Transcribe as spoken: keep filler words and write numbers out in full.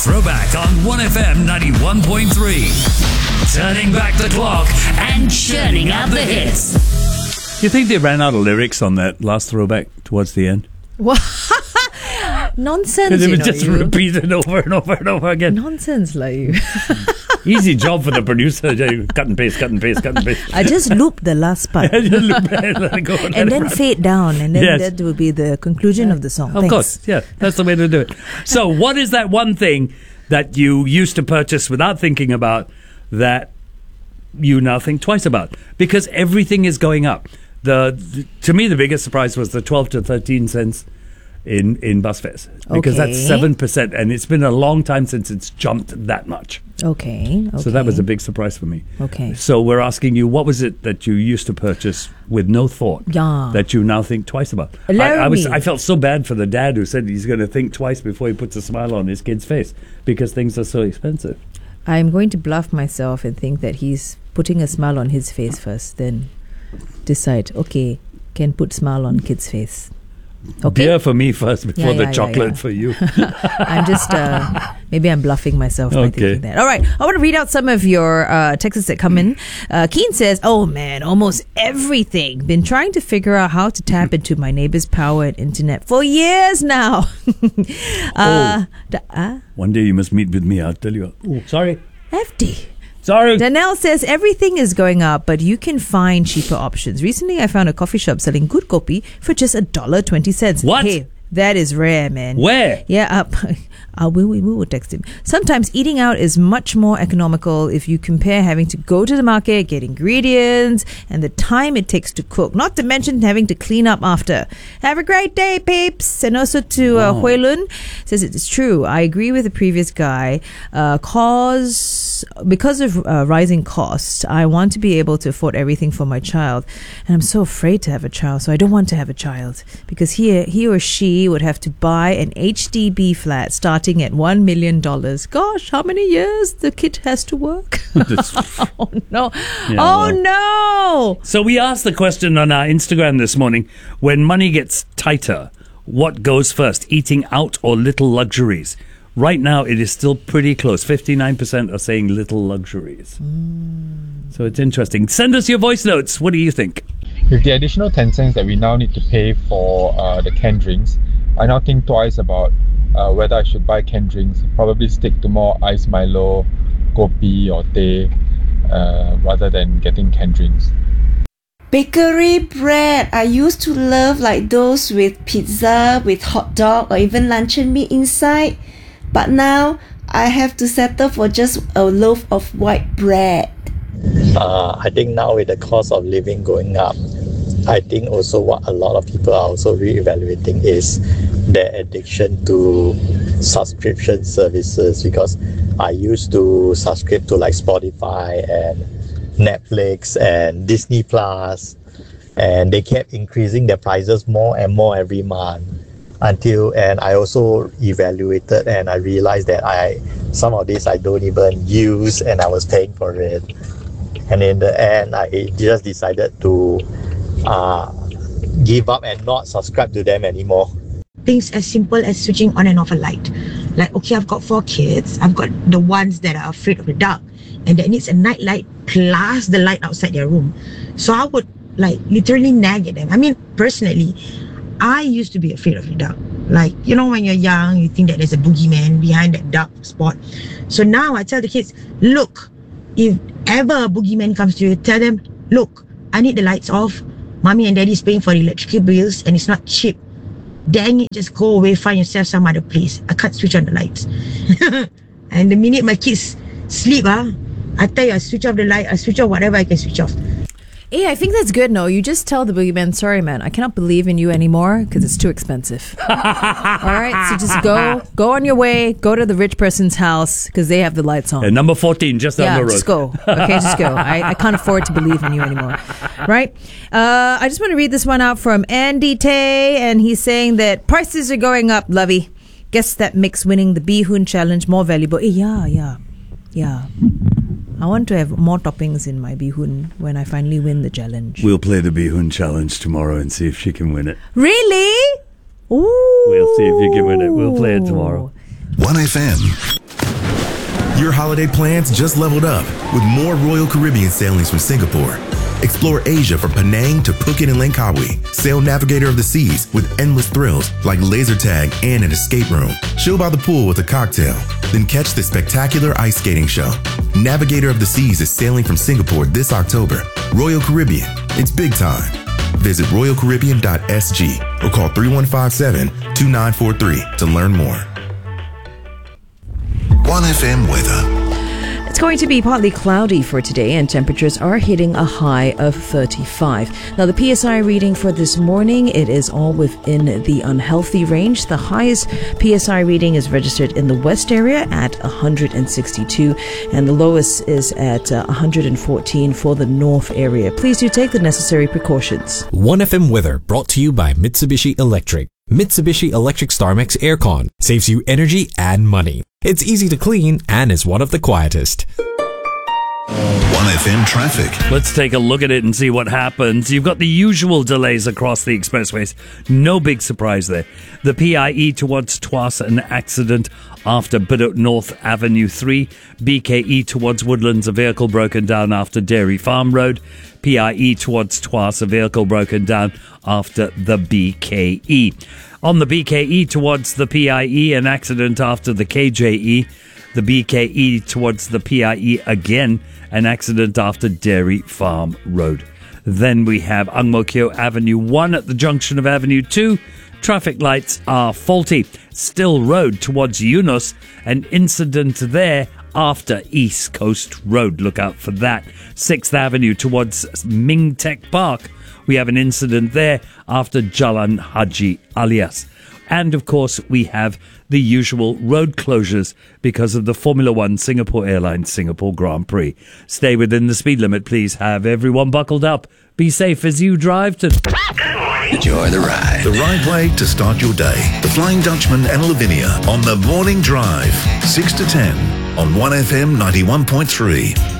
Throwback on one F M ninety-one point three. Turning back the clock and churning out the hits. Do you think they ran out of lyrics on that last throwback towards the end? What? Nonsense, Because it you was know, just you. repeated over and over and over again. Nonsense, like you. Easy job for the producer. Cut and paste, cut and paste, cut and paste. I just loop the last part. Just loop it, let it go, let and it then run. fade down, and then Yes. that will be the conclusion of the song. Of Thanks. course, yeah, that's the way to do it. So, what is that one thing that you used to purchase without thinking about that you now think twice about? Because everything is going up. The, the to me, the biggest surprise was the twelve to thirteen cents in in bus fares, because Okay. that's seven percent, and it's been a long time since it's jumped that much. Okay, okay. So that was a big surprise for me. Okay. So we're asking you, what was it that you used to purchase with no thought Yeah. that you now think twice about? Allow I, I was me. I felt so bad for the dad who said he's going to think twice before he puts a smile on his kid's face because things are so expensive. I'm going to bluff myself and think that he's putting a smile on his face first, then decide, okay, can put smile on kid's face. Okay. Beer for me first before Yeah, the yeah, yeah, chocolate yeah. for you. I'm just, uh, maybe I'm bluffing myself by Okay. thinking that. All right, I want to read out some of your uh, texts that come in. Uh, Keen says, oh man, almost everything. Been trying to figure out how to tap into my neighbor's power and internet for years now. uh, da- uh, One day you must meet with me, I'll tell you. Oh, sorry. F D. Sorry. Danelle says everything is going up, but you can find cheaper options. Recently, I found a coffee shop selling good kopi for just a dollar twenty cents. What? Hey, that is rare, man. Where? Yeah, up. Uh, we, we, we will text him. Sometimes eating out is much more economical if you compare having to go to the market, get ingredients, and the time it takes to cook. Not to mention having to clean up after. Have a great day, peeps. And also to uh, Hui Lun says it is true. I agree with the previous guy. Uh, cause because of uh, rising costs, I want to be able to afford everything for my child, and I'm so afraid to have a child. So I don't want to have a child because he he or she would have to buy an H D B flat starting at one million dollars. Gosh, how many years the kid has to work? oh no! Yeah, oh well. no! So we asked the question on our Instagram this morning, when money gets tighter, what goes first, eating out or little luxuries? Right now, it is still pretty close. fifty-nine percent are saying little luxuries. Mm. So it's interesting. Send us your voice notes. What do you think? With the additional ten cents that we now need to pay for uh, the canned drinks, I now think twice about uh, whether I should buy canned drinks. Probably stick to more iced Milo, kopi or teh, uh, rather than getting canned drinks. Bakery bread. I used to love like those with pizza, with hot dog or even luncheon meat inside. But now I have to settle for just a loaf of white bread. Uh, I think now with the cost of living going up, I think also what a lot of people are also re-evaluating is their addiction to subscription services, because I used to subscribe to like Spotify and Netflix and Disney Plus, and they kept increasing their prices more and more every month until, and I also evaluated and I realized that I some of this I don't even use and I was paying for it. And in the end, I just decided to uh, give up and not subscribe to them anymore. Things as simple as switching on and off a light. Like, okay, I've got four kids. I've got the ones that are afraid of the dark and that needs a night light plus the light outside their room. So I would like literally nag at them. I mean, personally, I used to be afraid of the dark. Like, you know, when you're young, you think that there's a boogeyman behind that dark spot. So now I tell the kids, look, if ever a boogeyman comes to you, tell them, look, I need the lights off. Mommy and daddy's paying for the electrical bills and it's not cheap. Dang it, just go away, find yourself some other place. I can't switch on the lights. And the minute my kids sleep, ah, I tell you, I switch off the light, I switch off whatever I can switch off. Hey, I think that's good. No, you just tell the boogeyman, sorry, man, I cannot believe in you anymore because it's too expensive. All right, so just go, go on your way, go to the rich person's house because they have the lights on. And number fourteen, just down yeah, the road. just go. Okay, just go. I, I can't afford to believe in you anymore. Right? Uh, I just want to read this one out from Andy Tay, and he's saying that prices are going up, lovey. Guess that makes winning the Bee Hoon Challenge more valuable. Eh, yeah, yeah, yeah. I want to have more toppings in my Bee Hoon when I finally win the challenge. We'll play the Bee Hoon Challenge tomorrow and see if she can win it. Really? Ooh. We'll see if you can win it. We'll play it tomorrow. one F M. Your holiday plans just leveled up with more Royal Caribbean sailings from Singapore. Explore Asia from Penang to Phuket and Langkawi. Sail Navigator of the Seas with endless thrills like laser tag and an escape room. Chill by the pool with a cocktail. Then catch the spectacular ice skating show. Navigator of the Seas is sailing from Singapore this October. Royal Caribbean, it's big time. Visit royal caribbean dot s g or call three one five seven, two nine four three to learn more. one F M weather. It's going to be partly cloudy for today and temperatures are hitting a high of thirty-five. Now the P S I reading for this morning, it is all within the unhealthy range. The highest P S I reading is registered in the west area at one hundred sixty-two and the lowest is at uh, one hundred fourteen for the north area. Please do take the necessary precautions. one F M weather brought to you by Mitsubishi Electric. Mitsubishi Electric StarMax Aircon saves you energy and money. It's easy to clean and is one of the quietest. one F M traffic. Let's take a look at it and see what happens. You've got the usual delays across the expressways. No big surprise there. The P I E towards Tuas, an accident after Bedok North Avenue three. B K E towards Woodlands, a vehicle broken down after Dairy Farm Road. P I E towards Tuas, a vehicle broken down after the B K E. On the B K E towards the P I E, an accident after the K J E. The B K E towards the P I E again, an accident after Dairy Farm Road. Then we have Ang Mo Kio Avenue one at the junction of Avenue two. Traffic lights are faulty. Still Road towards Yunus, an incident there after East Coast Road. Look out for that. sixth Avenue towards Ming Tech Park. We have an incident there after Jalan Haji Alias. And of course, we have the usual road closures because of the Formula One Singapore Airlines Singapore Grand Prix. Stay within the speed limit, please. Have everyone buckled up. Be safe as you drive to... Enjoy the ride. The right way to start your day. The Flying Dutchman and Lavinia on the Morning Drive. six to ten on one F M ninety-one point three.